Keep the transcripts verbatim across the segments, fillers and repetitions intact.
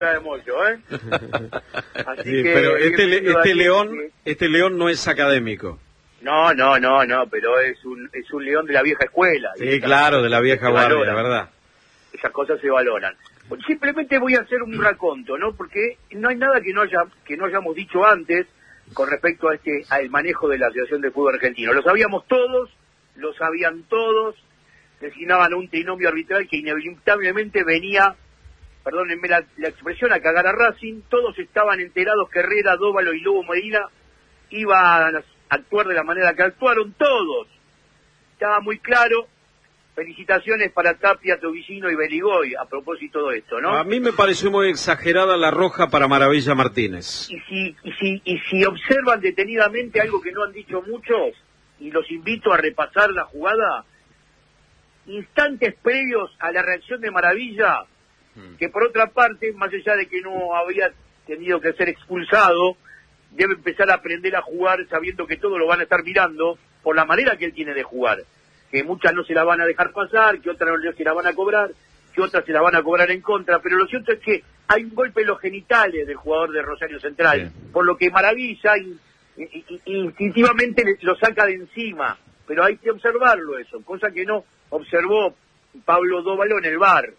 de Moyo, ¿eh? Así sí, que, pero este, le, este león, que... este león no es académico. No, no, no, no, pero es un es un león de la vieja escuela. Sí, claro, de la vieja guardia, ¿verdad? Esas cosas se valoran. Simplemente voy a hacer un raconto, ¿no? Porque no hay nada que no haya que no hayamos dicho antes con respecto a este al manejo de la Asociación de Fútbol Argentino. Lo sabíamos todos, lo sabían todos, designaban un trinomio arbitral que inevitablemente venía, perdónenme la, la expresión, a cagar a Racing. Todos estaban enterados que Herrera, Dóvalo y Lobo Medina iban a actuar de la manera que actuaron, todos. Estaba muy claro. Felicitaciones para Tapia, Tobillino y Beligoy a propósito de esto, ¿no? A mí me pareció muy exagerada la roja para Maravilla Martínez. Y si, y si, y si observan detenidamente algo que no han dicho muchos, y los invito a repasar la jugada, instantes previos a la reacción de Maravilla, hmm. que por otra parte, más allá de que no habría tenido que ser expulsado, debe empezar a aprender a jugar sabiendo que todos lo van a estar mirando por la manera que él tiene de jugar. Que muchas no se la van a dejar pasar, que otras no se la van a cobrar, que otras se la van a cobrar en contra, pero lo cierto es que hay un golpe en los genitales del jugador de Rosario Central, sí. Por lo que Maravilla in, in, in, instintivamente lo saca de encima, pero hay que observarlo eso, cosa que no observó Pablo Dóvalo en el V A R.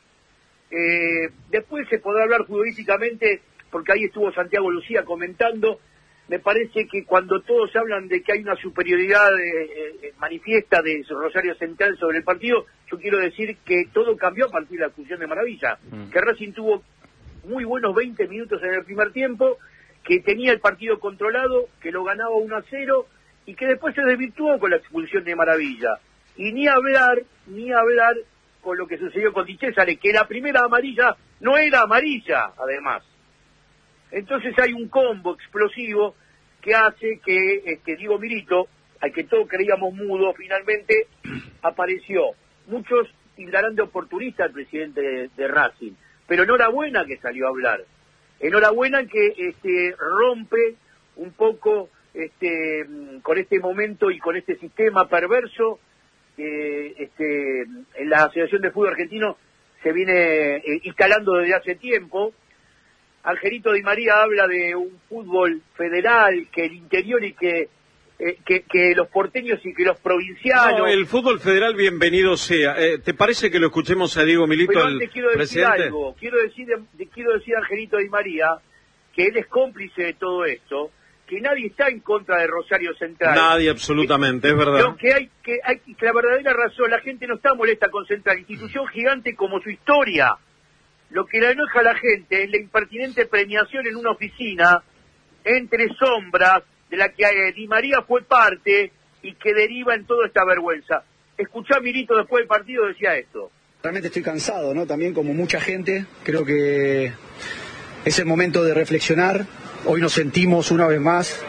Eh, después se podrá hablar futbolísticamente, porque ahí estuvo Santiago Lucía comentando. Me parece que cuando todos hablan de que hay una superioridad eh, eh, manifiesta de Rosario Central sobre el partido, yo quiero decir que todo cambió a partir de la expulsión de Maravilla. Mm. Que Racing tuvo muy buenos veinte minutos en el primer tiempo, que tenía el partido controlado, que lo ganaba uno a cero y que después se desvirtuó con la expulsión de Maravilla. Y ni hablar, ni hablar con lo que sucedió con Di Cesare, que la primera amarilla no era amarilla, además. Entonces hay un combo explosivo que hace que este Diego Milito, al que todos creíamos mudo, finalmente apareció. Muchos tildarán de oportunista al presidente de, de Racing, pero enhorabuena que salió a hablar. Enhorabuena que este rompe un poco este con este momento y con este sistema perverso que este en la Asociación de Fútbol Argentino se viene eh, instalando desde hace tiempo. Angelito Di María habla de un fútbol federal, que el interior y que, eh, que, que los porteños y que los provincianos... No, el fútbol federal bienvenido sea. Eh, ¿Te parece que lo escuchemos a Diego Milito, Pero al antes quiero decir presidente? algo. Quiero decir, de, quiero decir a Angelito Di María que él es cómplice de todo esto, que nadie está en contra de Rosario Central. Nadie, absolutamente, es verdad. Lo que hay que, hay que la verdadera razón, la gente no está molesta con Central, institución gigante como su historia. Lo que le enoja a la gente es la impertinente premiación en una oficina entre sombras de la que eh, Di María fue parte y que deriva en toda esta vergüenza. Escuchá a Milito después del partido, decía esto. Realmente estoy cansado, ¿no? También como mucha gente, creo que es el momento de reflexionar. Hoy nos sentimos una vez más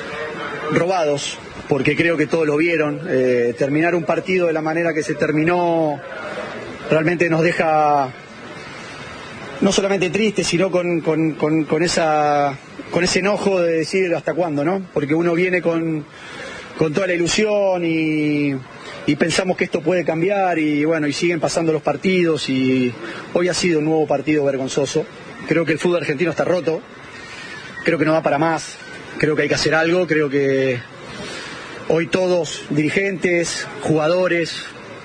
robados, porque creo que todos lo vieron. Eh, terminar un partido de la manera que se terminó realmente nos deja... no solamente triste, sino con, con, con, con esa con ese enojo de decir hasta cuándo, ¿no? Porque uno viene con, con toda la ilusión y, y pensamos que esto puede cambiar y bueno, y siguen pasando los partidos y hoy ha sido un nuevo partido vergonzoso. Creo que el fútbol argentino está roto, creo que no va para más, creo que hay que hacer algo, creo que hoy todos, dirigentes, jugadores,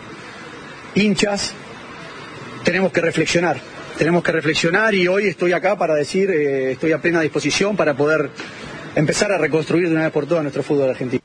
hinchas, tenemos que reflexionar. Tenemos que reflexionar y hoy estoy acá para decir, eh, estoy a plena disposición para poder empezar a reconstruir de una vez por todas nuestro fútbol argentino.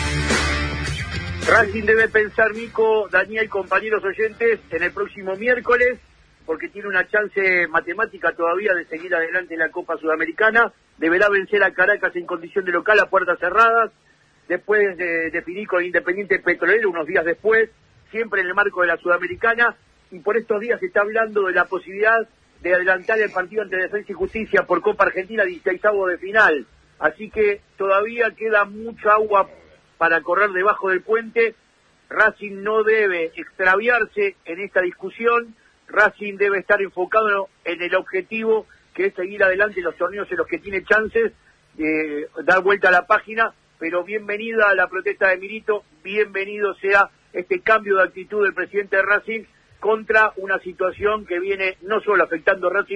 Racing debe pensar, Nico, Daniel, compañeros oyentes, en el próximo miércoles, porque tiene una chance matemática todavía de seguir adelante en la Copa Sudamericana. Deberá vencer a Caracas en condición de local a puertas cerradas, después de definir con Independiente Petrolero unos días después, siempre en el marco de la Sudamericana. Y por estos días se está hablando de la posibilidad de adelantar el partido ante Defensa y Justicia por Copa Argentina, dieciseisavo de final. Así que todavía queda mucha agua para correr debajo del puente. Racing no debe extraviarse en esta discusión. Racing debe estar enfocado en el objetivo, que es seguir adelante en los torneos en los que tiene chances de dar vuelta a la página. Pero bienvenida a la protesta de Milito, bienvenido sea este cambio de actitud del presidente de Racing contra una situación que viene no solo afectando a Racing,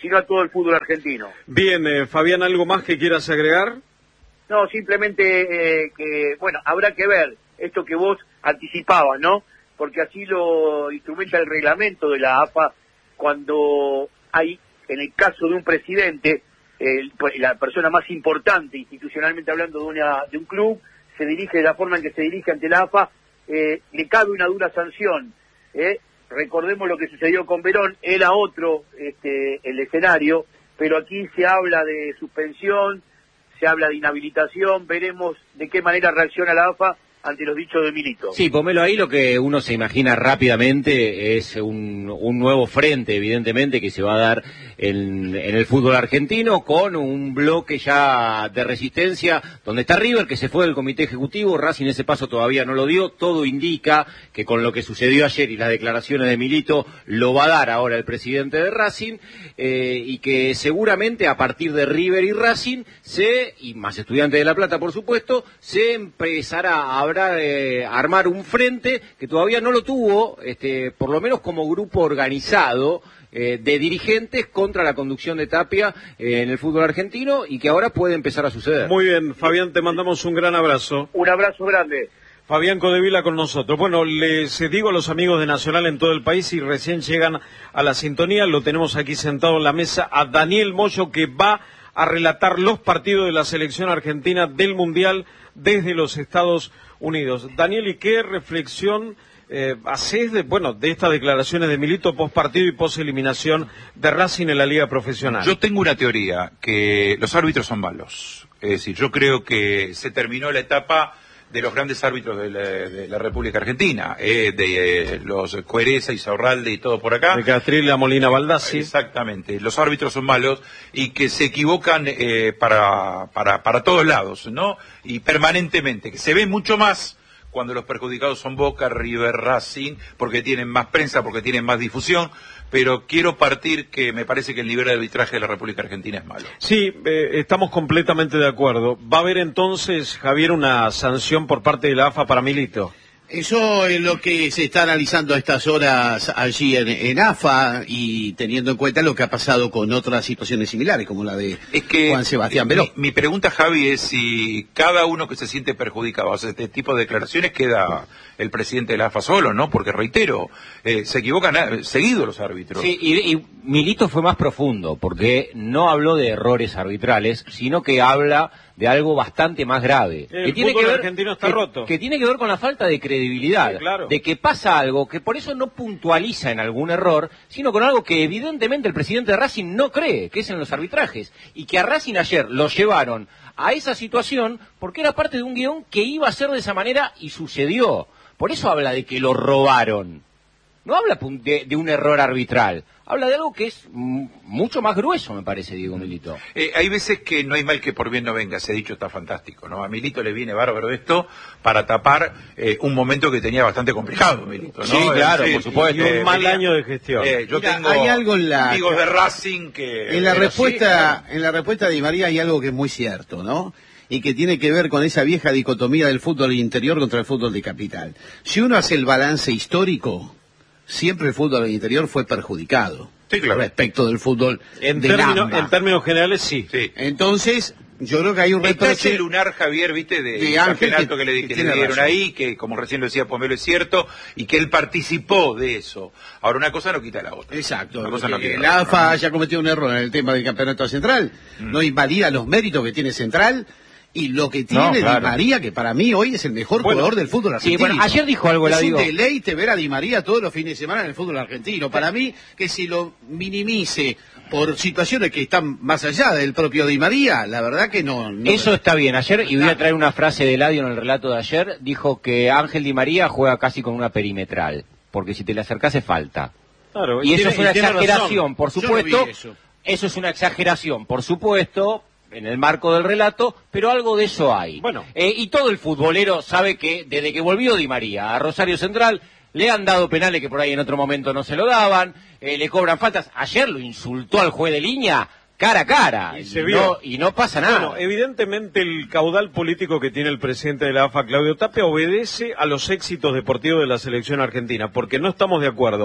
sino a todo el fútbol argentino. Bien, eh, Fabián, ¿algo más que quieras agregar? No, simplemente eh, que, bueno, habrá que ver esto que vos anticipabas, ¿no? Porque así lo instrumenta el reglamento de la A F A cuando hay, en el caso de un presidente, el, la persona más importante institucionalmente hablando de, una, de un club, se dirige de la forma en que se dirige ante la A F A, eh, le cabe una dura sanción. ¿eh? Recordemos lo que sucedió con Verón, era otro este, el escenario, pero aquí se habla de suspensión, se habla de inhabilitación, veremos de qué manera reacciona la A F A ante los dichos de Milito. Sí, Pomelo, ahí lo que uno se imagina rápidamente es un, un nuevo frente, evidentemente, que se va a dar en, en el fútbol argentino, con un bloque ya de resistencia, donde está River, que se fue del comité ejecutivo, Racing ese paso todavía no lo dio, todo indica que con lo que sucedió ayer y las declaraciones de Milito, lo va a dar ahora el presidente de Racing, eh, y que seguramente a partir de River y Racing, se, y más Estudiantes de La Plata, por supuesto, se empezará a habrá eh, armar un frente que todavía no lo tuvo, este, por lo menos como grupo organizado eh, de dirigentes contra la conducción de Tapia eh, en el fútbol argentino y que ahora puede empezar a suceder. Muy bien, Fabián, te mandamos un gran abrazo. Un abrazo grande. Fabián Codevila con nosotros. Bueno, les digo a los amigos de Nacional en todo el país, y recién llegan a la sintonía, lo tenemos aquí sentado en la mesa a Daniel Moyo, que va a relatar los partidos de la selección argentina del Mundial desde los Estados Unidos. Daniel, ¿y qué reflexión eh, haces de, bueno, de estas declaraciones de Milito post partido y post eliminación de Racing en la Liga Profesional? Yo tengo una teoría, que los árbitros son malos. Es decir, yo creo que se terminó la etapa de los grandes árbitros de la, de la República Argentina, eh, de eh, los Cuereza, Isaurralde y todo por acá. De Castrilla, Molina, Baldassi. Exactamente, los árbitros son malos y que se equivocan eh, para, para, para todos lados, ¿no? Y permanentemente, que se ve mucho más cuando los perjudicados son Boca, River, Racing, porque tienen más prensa, porque tienen más difusión, pero quiero partir que me parece que el nivel de arbitraje de la República Argentina es malo. Sí, eh, estamos completamente de acuerdo. ¿Va a haber entonces, Javier, una sanción por parte de la A F A para Milito? Eso es lo que se está analizando a estas horas allí en, en A F A y teniendo en cuenta lo que ha pasado con otras situaciones similares, como la de es que, Juan Sebastián Verón. Mi, mi pregunta, Javi, es si cada uno que se siente perjudicado hace este tipo de declaraciones queda el presidente de la A F A solo, ¿no? Porque, reitero, eh, se equivocan eh, seguido los árbitros. Sí, y, y Milito fue más profundo, porque no habló de errores arbitrales, sino que habla de algo bastante más grave. El que tiene fútbol que ver, argentino está que, roto. que tiene que ver con la falta de credibilidad, sí, claro. de que pasa algo, que por eso no puntualiza en algún error, sino con algo que evidentemente el presidente de Racing no cree, que es en los arbitrajes, y que a Racing ayer lo llevaron a esa situación porque era parte de un guión que iba a ser de esa manera y sucedió. Por eso habla de que lo robaron. No habla de, de un error arbitral, habla de algo que es m- mucho más grueso, me parece, Diego Milito. Eh, hay veces que no hay mal que por bien no venga, se ha dicho, está fantástico, ¿no? A Milito le viene bárbaro esto para tapar eh, un momento que tenía bastante complicado, Milito, ¿no? Sí, claro, decir, por supuesto. Y un eh, mal venía, año de gestión. Eh, yo Mira, tengo hay algo en la- amigos de Racing que... En la pero respuesta, sí, en la respuesta de Di María hay algo que es muy cierto, ¿no? Y que tiene que ver con esa vieja dicotomía del fútbol interior contra el fútbol de capital. Si uno hace el balance histórico, siempre el fútbol del interior fue perjudicado. Sí, claro. Respecto del fútbol En, de términos, gamba. en términos generales, sí. sí. Entonces, yo creo que hay un Está ese reproche. lunar, Javier, viste, de, de Ángel, campeonato que- que, le, que que tiene le dieron razón. ahí, que como recién lo decía Pomelo es cierto, y que él participó de eso. Ahora, una cosa no quita la otra. Exacto. Una cosa no porque quita la la A F A otra. haya cometido un error en el tema del campeonato central. Mm. No invalida los méritos que tiene Central y lo que tiene No, claro. Di María, que para mí hoy es el mejor Bueno, jugador del fútbol sí, argentino. bueno, ayer dijo algo, es Eladio. un deleite ver a Di María todos los fines de semana en el fútbol argentino. Para mí, que si lo minimice por situaciones que están más allá del propio Di María, la verdad que no... no Eso está bien. Ayer, y voy a traer una frase de Eladio en el relato de ayer, dijo que Ángel Di María juega casi con una perimetral, porque si te le acercás hace falta. Claro, Y eso tiene- es una tiene exageración, razón. por Yo no supuesto. vi eso. Eso es una exageración, por supuesto, en el marco del relato, pero algo de eso hay. Bueno. Eh, y todo el futbolero sabe que desde que volvió Di María a Rosario Central, le han dado penales que por ahí en otro momento no se lo daban, eh, le cobran faltas. Ayer lo insultó al juez de línea cara a cara, Y se y, vio. no, y no pasa nada. Bueno, evidentemente el caudal político que tiene el presidente de la A F A, Claudio Tapia, obedece a los éxitos deportivos de la selección argentina, porque no estamos de acuerdo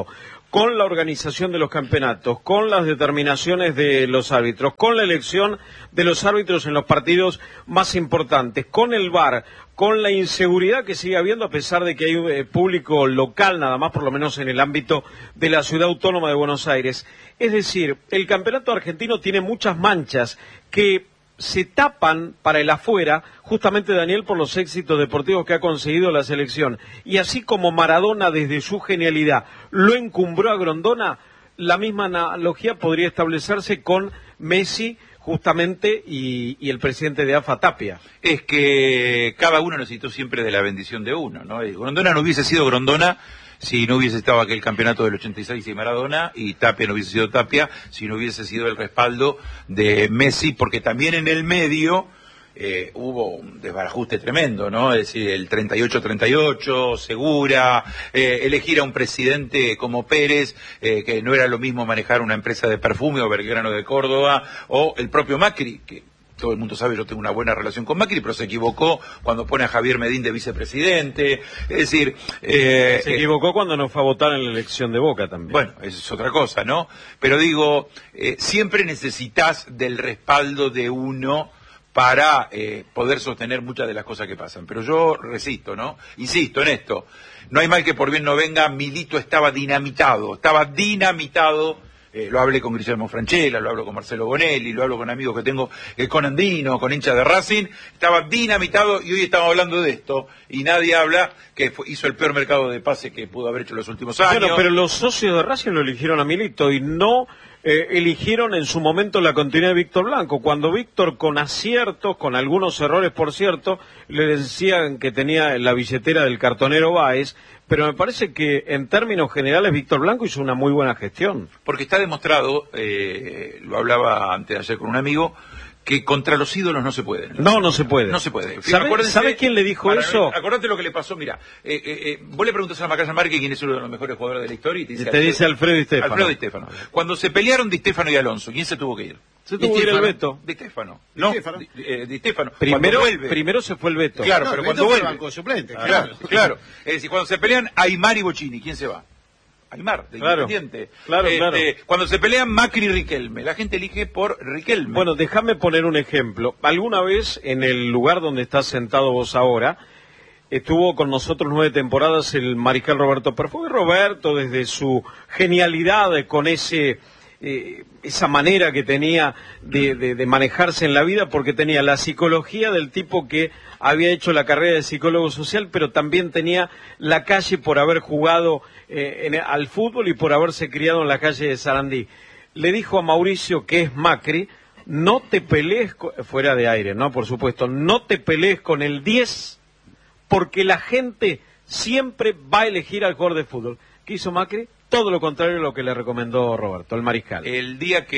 con la organización de los campeonatos, con las determinaciones de los árbitros, con la elección de los árbitros en los partidos más importantes, con el V A R, con la inseguridad que sigue habiendo a pesar de que hay eh, público local nada más, por lo menos en el ámbito de la Ciudad Autónoma de Buenos Aires. Es decir, el campeonato argentino tiene muchas manchas que se tapan para el afuera, justamente, Daniel, por los éxitos deportivos que ha conseguido la selección. Y así como Maradona, desde su genialidad, lo encumbró a Grondona, la misma analogía podría establecerse con Messi, justamente, y, y el presidente de A F A, Tapia. Es que cada uno necesitó siempre de la bendición de uno, ¿no? Grondona no hubiese sido Grondona si no hubiese estado aquel campeonato del ochenta y seis y Maradona, y Tapia no hubiese sido Tapia si no hubiese sido el respaldo de Messi, porque también en el medio eh, hubo un desbarajuste tremendo, ¿no? Es decir, el treinta y ocho treinta y ocho, Segura, eh, elegir a un presidente como Pérez, eh, que no era lo mismo manejar una empresa de perfume o Belgrano de Córdoba, o el propio Macri, que todo el mundo sabe, yo tengo una buena relación con Macri, pero se equivocó cuando pone a Javier Medín de vicepresidente. Es decir, eh, se equivocó eh, cuando no fue a votar en la elección de Boca también. Bueno, eso es otra cosa, ¿no? Pero digo, eh, siempre necesitas del respaldo de uno para eh, poder sostener muchas de las cosas que pasan. Pero yo resisto, ¿no? Insisto en esto. No hay mal que por bien no venga. Milito estaba dinamitado, estaba dinamitado. Eh, lo hablé con Guillermo Franchella, lo hablo con Marcelo Bonelli, lo hablo con amigos que tengo, eh, con Andino, con hinchas de Racing. Estaba dinamitado y hoy estamos hablando de esto. Y nadie habla que fue, hizo el peor mercado de pase que pudo haber hecho en los últimos años. Bueno, pero los socios de Racing lo eligieron a Milito y no eh, eligieron en su momento la continuidad de Víctor Blanco. Cuando Víctor, con aciertos, con algunos errores por cierto, le decían que tenía la billetera del cartonero Báez. Pero me parece que en términos generales Víctor Blanco hizo una muy buena gestión. Porque está demostrado, eh, lo hablaba antes de ayer con un amigo, que contra los ídolos no se puede. No, no, no se puede. No se puede. ¿Sabe, ¿sabe quién le dijo para, eso? Acordate lo que le pasó, mira, eh, eh, eh, vos le preguntás a Macaya Márquez quién es uno de los mejores jugadores de la historia y te dice, te dice Alfredo Di Stéfano. Alfredo Di Stéfano. Cuando se pelearon Di Stéfano y Alonso, ¿quién se tuvo que ir? Se tuvo que ir el Beto. Di Stéfano. No, Di, eh, Di Stéfano. Primero, primero se fue el Beto. Claro, no, pero el cuando Beto vuelve. Banco suplente, claro, claro. claro. Es decir, cuando se pelean Aymar y Bocini, ¿quién se va? Aymar, de claro, Independiente. Claro, este, claro. Cuando se pelean Macri y Riquelme, la gente elige por Riquelme. Bueno, déjame poner un ejemplo. Alguna vez en el lugar donde estás sentado vos ahora, estuvo con nosotros nueve temporadas el mariscal Roberto Perfume. Roberto, desde su genialidad, con ese eh, esa manera que tenía de, de, de manejarse en la vida, porque tenía la psicología del tipo que había hecho la carrera de psicólogo social, pero también tenía la calle por haber jugado eh, en, al fútbol y por haberse criado en la calle de Sarandí. Le dijo a Mauricio, que es Macri, no te pelees, con, fuera de aire, ¿no? Por supuesto, no te pelees con el diez, porque la gente siempre va a elegir al jugador de fútbol. ¿Qué hizo Macri? Todo lo contrario a lo que le recomendó Roberto, el mariscal. El día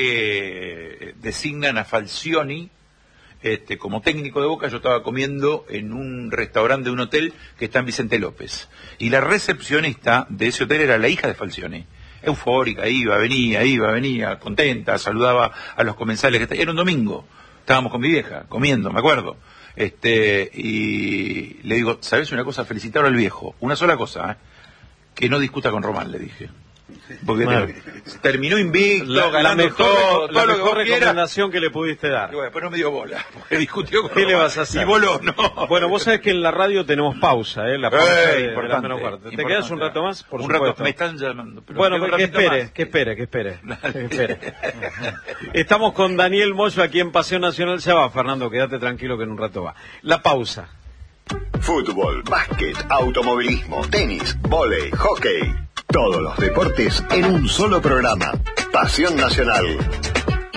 que designan a Falcioni este, como técnico de Boca, yo estaba comiendo en un restaurante de un hotel que está en Vicente López. Y la recepcionista de ese hotel era la hija de Falcioni. Eufórica, iba, venía, iba, venía, contenta, saludaba a los comensales. Que era un domingo, estábamos con mi vieja, comiendo, me acuerdo. Este, y le digo, ¿sabes una cosa? Felicitar al viejo. Una sola cosa, ¿eh? Que no discuta con Román, le dije. Porque bueno, terminó invicto, la, ganando la mejor, todo, la todo lo mejor que recomendación que le pudiste dar. Y bueno, después no me dio bola, porque discutió con ¿Qué Román. le vas a hacer? Y voló, no. Bueno, vos sabés que en la radio tenemos pausa, ¿eh? La pausa eh, de, importante, de la menor parte. ¿Te importante. quedas un rato más? Por un supuesto. rato, me están llamando. Pero bueno, que espere, más. que espere, que espere, que espere. Estamos con Daniel Moyo aquí en Paseo Nacional. Ya va, Fernando, quédate tranquilo que en un rato va. La pausa. Fútbol, básquet, automovilismo, tenis, vóley, hockey. Todos los deportes en un solo programa. Pasión Nacional.